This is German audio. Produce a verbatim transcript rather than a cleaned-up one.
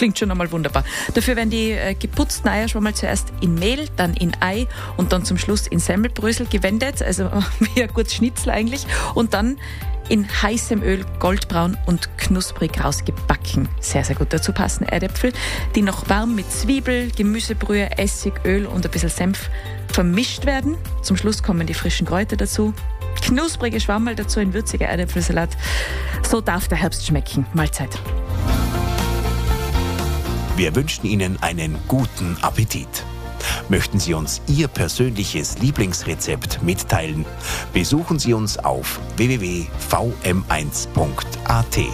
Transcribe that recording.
Klingt schon einmal wunderbar. Dafür werden die äh, geputzten Eier schon mal zuerst in Mehl, dann in Ei und dann zum Schluss in Semmelbrösel gewendet, also wie ein gutes Schnitzel eigentlich, und dann in heißem Öl goldbraun und knusprig rausgebacken. Sehr, sehr gut dazu passen Erdäpfel, die noch warm mit Zwiebel, Gemüsebrühe, Essig, Öl und ein bisschen Senf vermischt werden. Zum Schluss kommen die frischen Kräuter dazu. Knusprige Schwammerl dazu, ein würziger Erdäpfelsalat. So darf der Herbst schmecken. Mahlzeit. Wir wünschen Ihnen einen guten Appetit. Möchten Sie uns Ihr persönliches Lieblingsrezept mitteilen? Besuchen Sie uns auf w w w punkt v m eins punkt a t.